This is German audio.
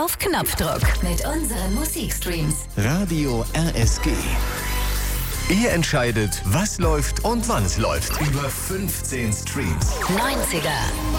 auf Knopfdruck mit unseren Musikstreams. Radio RSG. Ihr entscheidet, was läuft und wann es läuft. Über 15 Streams. 90er.